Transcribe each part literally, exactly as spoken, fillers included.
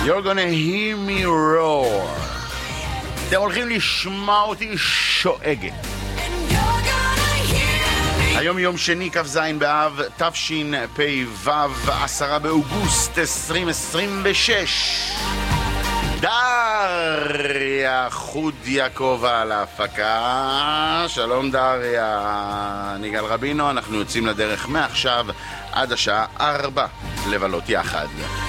You're gonna hear me roar. אתם הולכים לשמוע אותי שואגת. היום יום שני כ"ז באב תשפ"ו, עשרה באוגוסט עשרים עשרים ושש. דריה חוד יעקב על ההפקה. שלום דריה. אני גל רבינו, אנחנו יוצאים לדרך מעכשיו עד השעה ארבע לבלות יחד.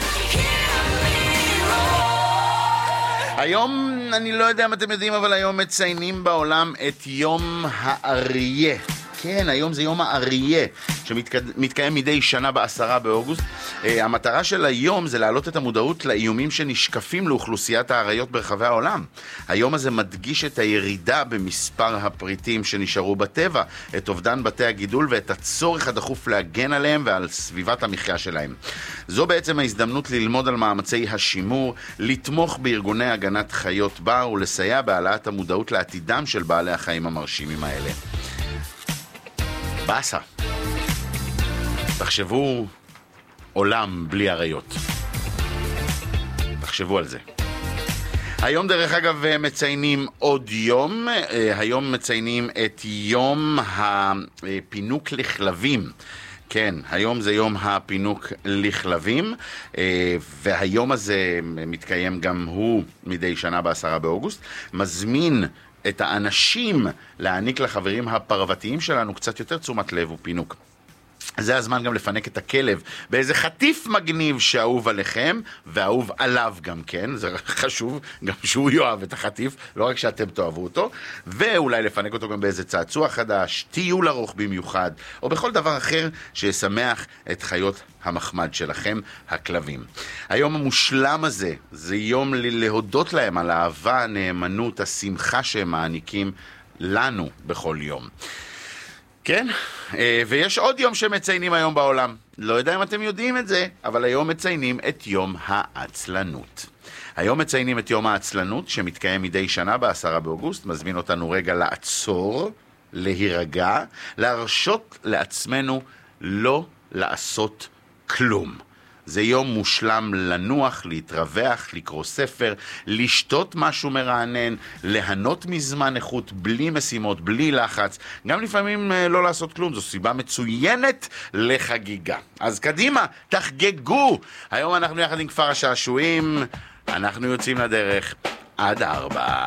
היום, אני לא יודע אם אתם יודעים, אבל היום מציינים בעולם את יום האריה. כן, היום זה יום האריה, שמתקיים מדי שנה בעשרה באוגוסט. Uh, המטרה של היום זה להעלות את המודעות לאיומים שנשקפים לאוכלוסיית האריות ברחבי העולם. היום הזה מדגיש את הירידה במספר הפריטים שנשארו בטבע, את אובדן בתי הגידול ואת הצורך הדחוף להגן עליהם ועל סביבת המחיה שלהם. זו בעצם ההזדמנות ללמוד על מאמצי השימור, לתמוך בארגוני הגנת חיות בר ולסייע בהעלאת המודעות לעתידם של בעלי החיים המרשימים האלה. באסה. תחשבו עולם בלי אריות. תחשבו על זה. היום דרך אגב מציינים עוד יום. היום מציינים את יום הפינוק לכלבים. כן, היום זה יום הפינוק לכלבים, והיום הזה מתקיים גם הוא מדי שנה בעשרה באוגוסט. מזמין את האנשים להעניק לחברים הפרוותיים שלנו קצת יותר תשומת לב ופינוק. זה הזמן גם לפנק את הכלב באיזה חטיף מגניב שאהוב עליכם, ואהוב עליו גם כן, זה חשוב, גם שהוא יאהב את החטיף, לא רק שאתם תאהבו אותו, ואולי לפנק אותו גם באיזה צעצוע חדש, טיול ארוך במיוחד, או בכל דבר אחר שישמח את חיות המחמד שלכם, הכלבים. היום המושלם הזה, זה יום להודות להם על האהבה, הנאמנות, השמחה שהם מעניקים לנו בכל יום. כן, ויש עוד יום שמציינים היום בעולם. לא יודע אם אתם יודעים את זה, אבל היום מציינים את יום העצלנות. היום מציינים את יום העצלנות שמתקיים מדי שנה בעשרה באוגוסט. מזמין אותנו רגע לעצור, להירגע, להרשות לעצמנו לא לעשות כלום. זה יום מושלם לנוח, להתרווח, לקרוא ספר, לשתות משהו מרענן, ליהנות מזמן איכות, בלי משימות, בלי לחץ. גם לפעמים לא לעשות כלום, זו סיבה מצוינת לחגיגה. אז קדימה, תחגגו! היום אנחנו יחד עם כפר השעשועים, אנחנו יוצאים לדרך עד ארבע.